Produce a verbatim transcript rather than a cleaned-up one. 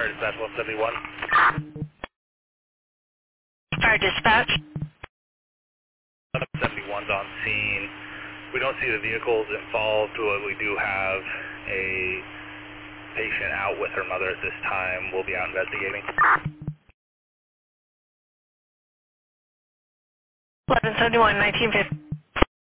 Fire Dispatch one seventy-one. Fire dispatch. one seventy-one's on scene. We don't see the vehicles involved, but we do have a patient out with her mother at this time. We'll be out investigating. eleven seventy-one, nineteen fifty.